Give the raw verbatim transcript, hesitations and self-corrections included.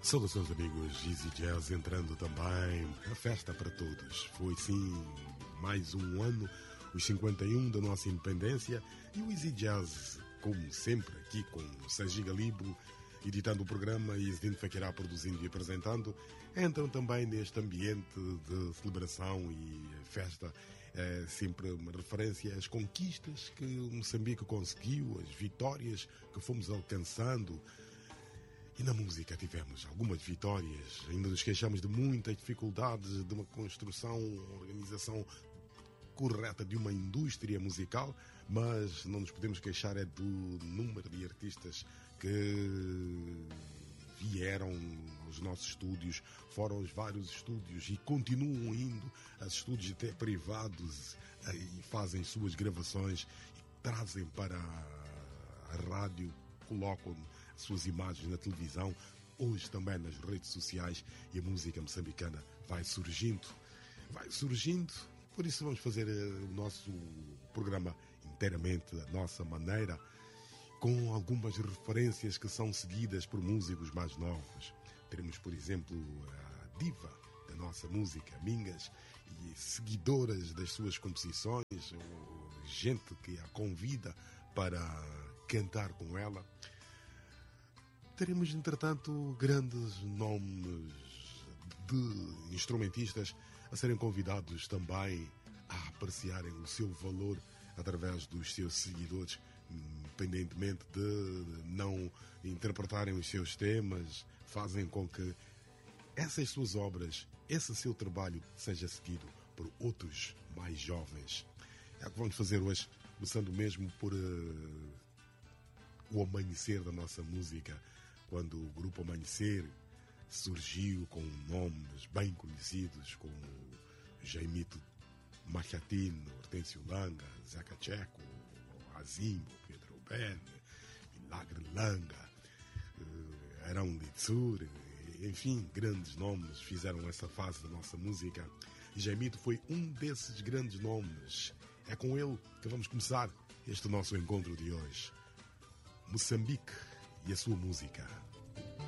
Saudações, amigos, Easy Jazz entrando também, a festa para todos. Foi sim mais um ano, os cinquenta e um da nossa independência, e o Easy Jazz, como sempre, aqui com o Sergi Galibo, editando o programa, e Zidane Fakirá produzindo e apresentando, entram também neste ambiente de celebração e festa. É sempre uma referência às conquistas que o Moçambique conseguiu, as vitórias que fomos alcançando. E na música tivemos algumas vitórias, ainda nos queixamos de muitas dificuldades, de uma construção, organização correta de uma indústria musical, mas não nos podemos queixar é do número de artistas que vieram aos nossos estúdios, foram aos vários estúdios e continuam indo a estúdios até privados e fazem suas gravações e trazem para a rádio, colocam suas imagens na televisão, hoje também nas redes sociais, e a música moçambicana vai surgindo, vai surgindo. Por isso vamos fazer o nosso programa inteiramente da nossa maneira, com algumas referências que são seguidas por músicos mais novos. Teremos, por exemplo, a diva da nossa música, Mingas, e seguidoras das suas composições, gente que a convida para cantar com ela. Teremos, entretanto, grandes nomes de instrumentistas a serem convidados também a apreciarem o seu valor através dos seus seguidores, independentemente de não interpretarem os seus temas, fazem com que essas suas obras, esse seu trabalho, seja seguido por outros mais jovens. É o que vamos fazer hoje, começando mesmo por uh, o amanhecer da nossa música, quando o grupo Amanhecer surgiu com nomes bem conhecidos como Jaimito Machatino, Hortêncio Langa, Zeca Checo, Azinho, Pedro Ben, Milagre Langa, Arão Litsur, enfim, grandes nomes fizeram essa fase da nossa música. E Jaimito foi um desses grandes nomes. É com ele que vamos começar este nosso encontro de hoje. Moçambique e a sua música.